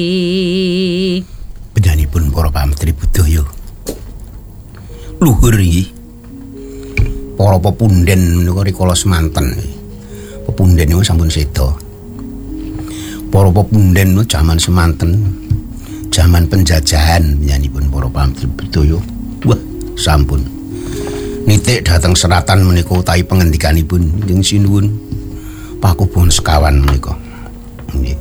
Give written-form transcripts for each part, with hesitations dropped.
Penyanipun para pametri budaya. Luhur iki. Para pepunden menika rikala semanten. Pepunden niku sampun seda. Para pepunden niku jaman semanten, jaman penjajahan penyanipun para pametri budaya. Wah, sampun. Nitik dhateng seratan menika utawi pengendikanipun ing sinuwun pakubun sekawan menika. Nggih.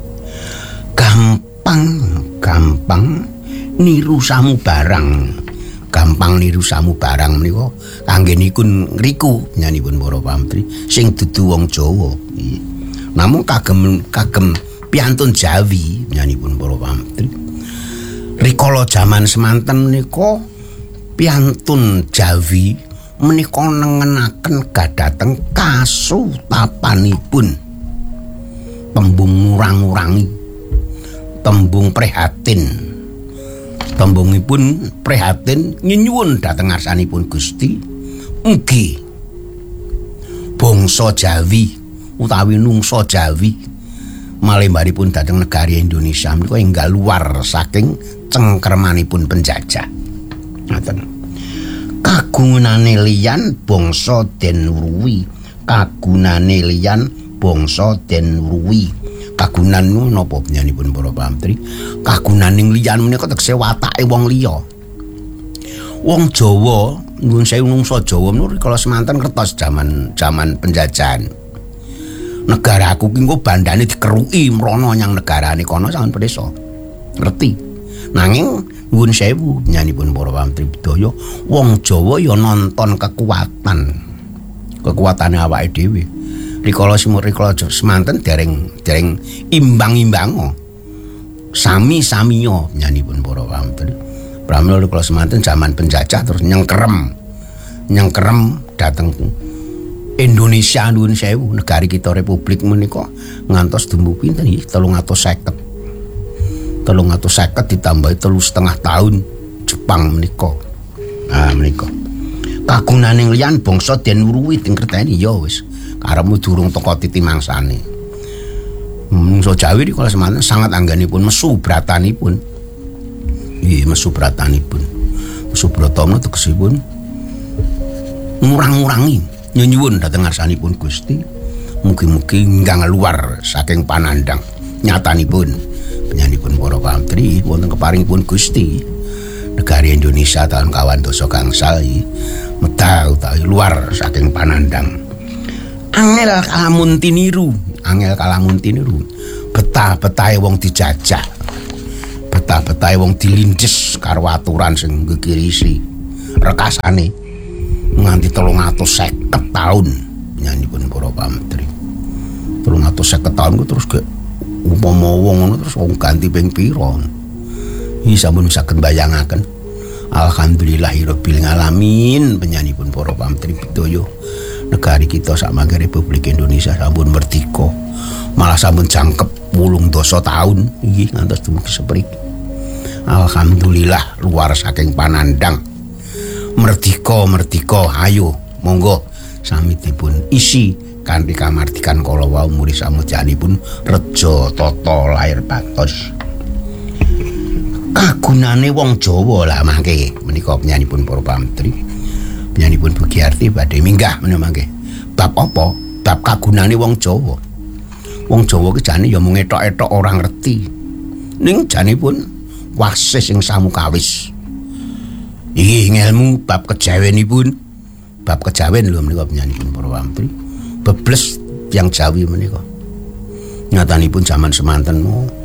Gampang niru samu barang. Gampang niru samu barang menika kanggenipun ngriku nyanipun para pametri sing dudu wong Jawa. Namung kagem piantun Jawi nyanipun para pametri. Rikala jaman semanten menika piantun Jawi menika nengenaken gadhateng kasutapanipun tembung ngurang-ngurangi, tembung prihatin. Tembungipun prihatin nyuwun dhateng ngarsanipun Gusti mugi bangsa Jawi utawi nungsa Jawi malembaripun dhateng negari Indonesia menika enggal luar saking cengkremanipun penjajah. Ngoten. Kagunane liyan bangsa den wuruhi, kagunane liyan bangsa den wuruhi. Kagunan napa penyanipun para pametri? Kagunaning liyan menika tegese watake wong liya. Wong Jawa, nuwun sewu nungsa Jawa menika rikala semanten kertos jaman penjajahan. Negaraku ki engko bandane dikeruki mrono nyang negarane kono sampun prisa. Ngerti. Nanging nuwun sewu penyanipun para pametri budaya, wong Jawa ya nonton kekuatane awake dhewe. Rikala semanten dereng imbang-imbango. Sami-samiya nyanipun para pametri. Pramila rikala semanten jaman penjajah terus nyengkrem dhateng Indonesia nuwun sewu negari kita republik menika ngantos dumbu pinten nggih 350 ditambahi 3,5 tahun Jepang menika. Ah menika. Kagunaning liyan bangsa den wuruhi den kerteni ya wis. Karepmu durung teka titi mangsane. Mungso Jawi rikala semanten sangat anggenipun mesu bratanipun. Nggih, mesu bratanipun. Mesu brata menika tegesipun ngurang-ngurangi nyuwun dhateng ngarsanipun Gusti. Mugi-mugi ingkang luar saking panandang nyatanipun penyanipun para pametri wonten keparingipun Gusti. Negari Indonesia tahun kawan dosa gangsal medal utawi luar saking panandang. Angel kalamun tiniru, betah-betahe wong dijajah, betah-betahe wong dilindes karo aturan sing gegirisi rekasane nganti 350 tahun nyanipun para pametri. 350 tahun ku terus gek upama wong ngono terus wong ganti ping pira. Iki sampun saged bayangaken. Alhamdulillahirabbil alamin penyanipun para pametri budaya. Negari kita sakmangke Republik Indonesia sampun merdeka. Malah sampun jangkep 8 tahun nggih ngantos dumugi sepriki. Alhamdulillah luar saking panandang. Merdeka, ayo monggo sami dipun isi kanthi kamardikan kala wau muri samudyanipun reja tata lair batos. Kagunane wong Jawa lah mangke menika penyanipun para pametri. Penyanipun Bugiarti badhe minggah menika mangke. Bab apa? Bab kagunane wong Jawa. Wong Jawa ki jane ya mung etok-etok ora ngerti. Ning janipun wasis sing samukawis. Iki ngelmu bab kejawenipun. Bab kejawen lho menika penyanipun para pametri. Bebles tiyang Jawi menika. Nyatanipun jaman semanten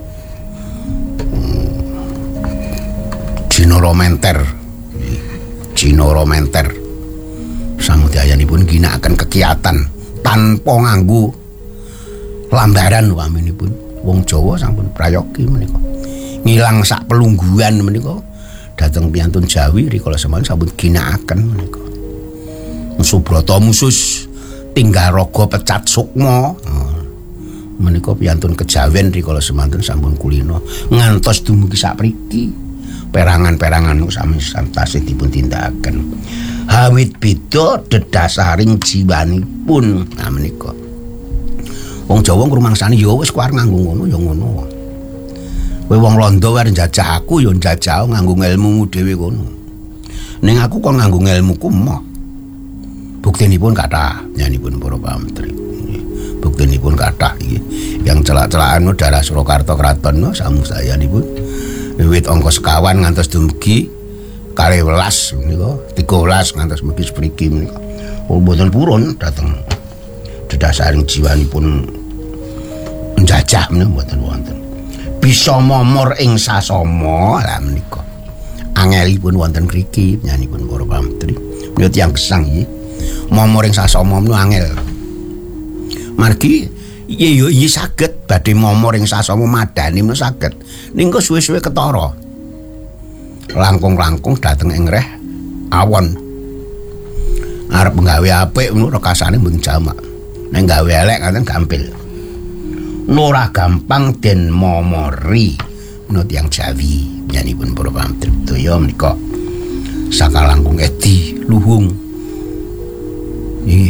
Cina Romenter samudyayanipun ginakaken kegiatan tanpa nganggo lambaran waminipun wong Jawa sampun prayogi menika ngilang sak pelungguhan menika dhateng piantun Jawi rikala semanten sampun ginakaken menika Subrata Musus tinggal raga pecat sukma menika piantun kejawen rikala semanten sampun kulina ngantos dumugi sapriki perangan-perangan sami santase dipun tindakaken. Hawit beda dedasaring jiwanipun. Nah menika. Wong Jawa ngrumangsani ya wis kuwi nganggo ngono ya ngono. Kowe wong londo wae njajah aku ya njajah nganggo ilmumu dhewe kono. Ning aku kok nganggo ilmuku moh. Buktinipun kathah nyanipun para pamtri. Buktinipun kathah iki. Yang celak-celakan daerah Surakarta kraton no samusayanipun. Wiwit angka sekawan ngantos dumugi 12 menika 13 ngantos mugi spriki menika. Mboten purun dhateng dedasaring jiwanipun njajah menika mboten wonten. Bisa momor ing sasama lah menika. Angelipun wonten mriki nyanipun para pamtri. Menika tiyang gesang iki. Momor ing sasama menika angel. Margi iya saged badhe momor ing sasama madani menika saged. Ning kok suwe-suwe ketara. Langkung-langkung dateng ing reh awon. Arep nggawe apik ngono rekasane mung jamak. Nek gawe elek kanten gampil. Ora gampang den momori menurut yang Jawi nyanipun para pamtri daya menika sakalangkung edi luhung nggih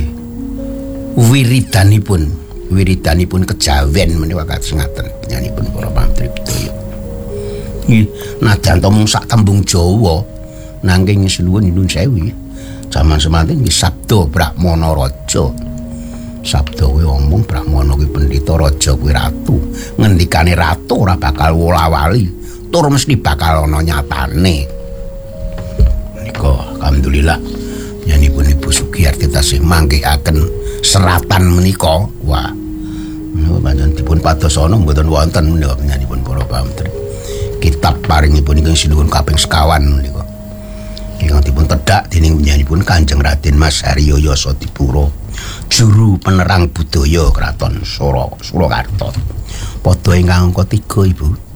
wiridanipun kejawen menika kados ngaten nyanipun para pamtri daya nggih najan to mung sak tembung Jawa nanging seluwun Nun Sewu jaman semanten nggih sabda Brahmana Raja. Sabda kuwi omong Brahmana kuwi pendhita raja kuwi ratu. Ngendikane ratu ora bakal wola-wali, tur mesti bakal ana nyatane. Menika alhamdulillah nyanipun Ibu Sugiyarti tasih manggihaken seratan menika. Wah. Menika pancen dipun padosana mboten wonten menika nyanipun para pamtri. Kitab paringipun ingkang sinuwun kaping sekawan menika. Ingkang dipun tedhak dening nyanipun Kanjeng Raden Mas Haryo Yasadipura. Juru penerang budaya Kraton Surakarta. Padha ingkang angka 3 Ibu.